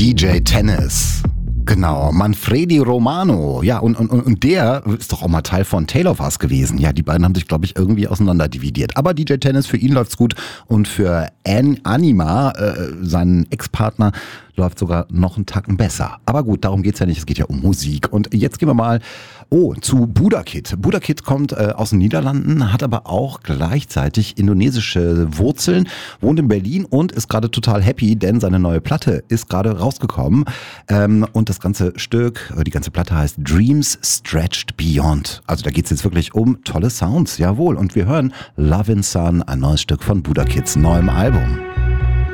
DJ Tennis. Genau, Manfredi Romano. Ja, und der ist doch auch mal Teil von Tale of Us gewesen. Ja, die beiden haben sich, glaube ich, irgendwie auseinanderdividiert. Aber DJ Tennis, für ihn läuft's gut. Und für Anima, seinen Ex-Partner, läuft sogar noch einen Tacken besser. Aber gut, darum geht's ja nicht. Es geht ja um Musik. Und jetzt gehen wir mal zu Buddha Kid. Buddha Kid kommt aus den Niederlanden, hat aber auch gleichzeitig indonesische Wurzeln, wohnt in Berlin und ist gerade total happy, denn seine neue Platte ist gerade rausgekommen. Und das ganze Stück, die ganze Platte heißt Dreams Stretched Beyond. Also da geht's jetzt wirklich um tolle Sounds, jawohl. Und wir hören Love in Sun, ein neues Stück von Buddha Kids neuem Album.